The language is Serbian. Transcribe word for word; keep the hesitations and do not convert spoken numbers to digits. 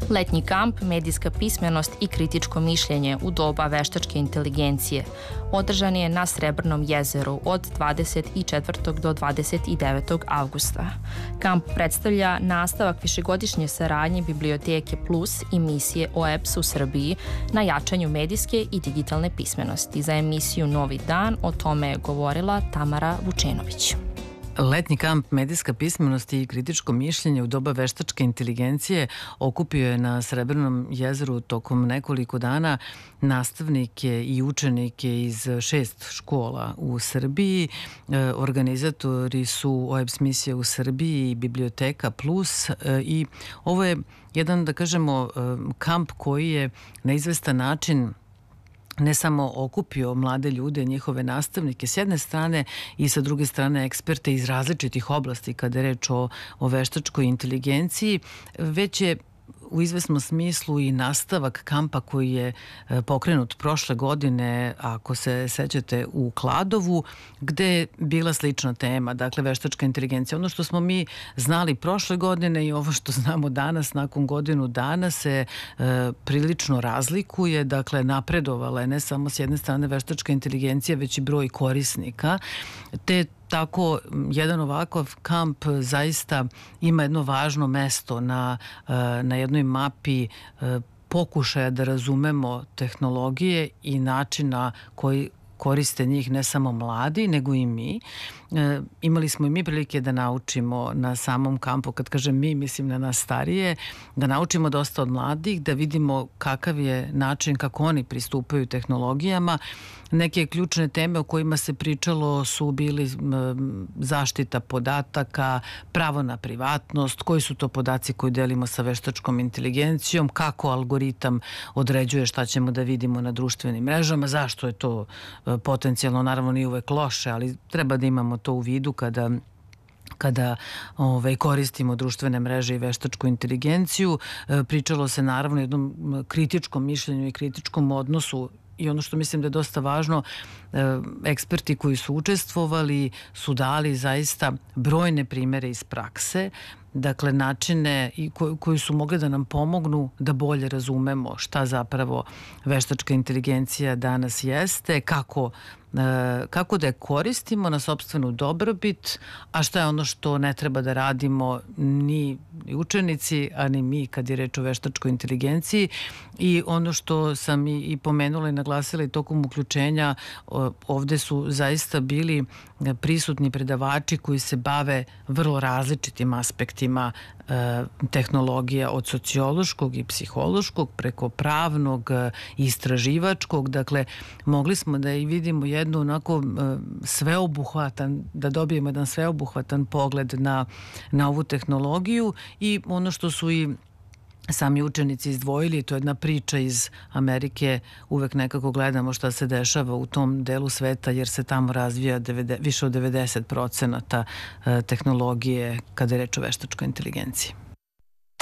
Letnji kamp, medijska pismenost i kritičko mišljenje u doba veštačke inteligencije održan je na Srebrnom jezeru od dvadeset četvrtog do dvadeset devetog avgusta. Kamp predstavlja nastavak višegodišnje saradnje Biblioteke Plus i misije O E B S u Srbiji na jačanju medijske i digitalne pismenosti. Za emisiju Novi dan o tome je govorila Tamara Vučenović. Letnji kamp medijska pismenost i kritičko mišljenje u doba veštačke inteligencije okupio je na Srebrnom jezeru tokom nekoliko dana nastavnike i učenike iz šest škola u Srbiji. Organizatori su O E B S misije u Srbiji i Biblioteka Plus i ovo je jedan, da kažemo, kamp koji je na izvestan način ne samo okupio mlade ljude, njihove nastavnike s jedne strane i sa druge strane eksperte iz različitih oblasti kada je reč o, o veštačkoj inteligenciji, već je u izvesnom smislu i nastavak kampa koji je pokrenut prošle godine, ako se sećate, u Kladovu, gde je bila slična tema, dakle veštačka inteligencija. Ono što smo mi znali prošle godine i ovo što znamo danas, nakon godinu dana, se e, prilično razlikuje, dakle napredovala je ne samo s jedne strane veštačka inteligencija, već i broj korisnika, te tako jedan ovakav kamp zaista ima jedno važno mesto na, na jednoj mapi pokušaja da razumemo tehnologije i načina koji koriste njih ne samo mladi, nego i mi. E, imali smo i mi prilike da naučimo na samom kampu, kad kažem mi, mislim na nas starije, da naučimo dosta od mladih, da vidimo kakav je način kako oni pristupaju tehnologijama. Neke ključne teme o kojima se pričalo su bili zaštita podataka, pravo na privatnost, koji su to podaci koji delimo sa veštačkom inteligencijom, kako algoritam određuje šta ćemo da vidimo na društvenim mrežama, zašto je to potencijalno, naravno nije uvek loše, ali treba da imamo to u vidu kada kada ove, koristimo društvene mreže i veštačku inteligenciju. E, pričalo se naravno o jednom kritičkom mišljenju i kritičkom odnosu i ono što mislim da je dosta važno, e, eksperti koji su učestvovali su dali zaista brojne primere iz prakse, dakle načine i ko, koji su mogli da nam pomognu da bolje razumemo šta zapravo veštačka inteligencija danas jeste, kako kako da je koristimo na sopstvenu dobrobit, a šta je ono što ne treba da radimo ni učenici, a ni mi kad je reč o veštačkoj inteligenciji. I ono što sam i, i pomenula i naglasila i tokom uključenja, ovde su zaista bili prisutni predavači koji se bave vrlo različitim aspektima e, tehnologija, od sociološkog i psihološkog preko pravnog i istraživačkog. Dakle, mogli smo da i vidimo jednu onako sveobuhvatan, da dobijemo jedan sveobuhvatan pogled na, na ovu tehnologiju i ono što su i sami učenici izdvojili, to je jedna priča iz Amerike, uvek nekako gledamo šta se dešava u tom delu sveta jer se tamo razvija više od devedeset procenata tehnologije kada je reč o veštačkoj inteligenciji.